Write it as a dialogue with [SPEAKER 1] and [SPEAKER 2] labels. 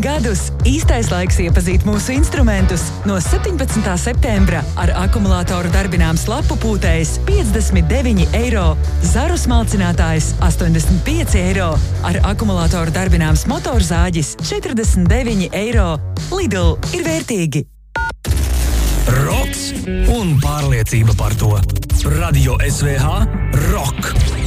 [SPEAKER 1] gadus īstais laiks iepazīt mūsu instrumentus. No 17. septembra ar akumulātoru darbināms lapu pūtējs 59 eiro, zaru smalcinātājs 85 eiro, ar akumulātoru darbināms motorzāģis 49 eiro. Lidl ir vērtīgi!
[SPEAKER 2] Roks un pārliecība par to. Radio SVH Rock.